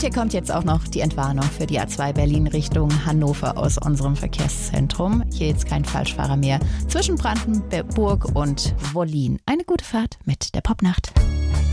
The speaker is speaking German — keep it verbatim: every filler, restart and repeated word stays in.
hier kommt jetzt auch noch die Entwarnung für die A zwei Berlin Richtung Hannover aus unserem Verkehrszentrum. Hier jetzt kein Falschfahrer mehr zwischen Brandenburg und Wollin. Eine gute Fahrt mit der Popnacht.